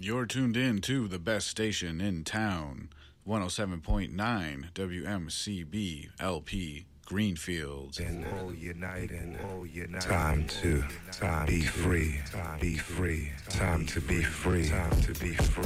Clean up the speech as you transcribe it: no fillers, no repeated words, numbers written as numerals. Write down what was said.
You're tuned in to the best station in town, 107.9 WMCB LP Greenfield. And all united, time to be free, time to be free, time to be free.